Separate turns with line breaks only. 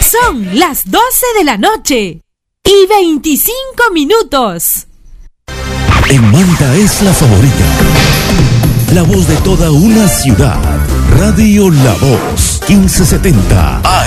Son las 12 de la noche y 25 minutos.
En Manta es la favorita. La voz de toda una ciudad. Radio La Voz 1570 AM.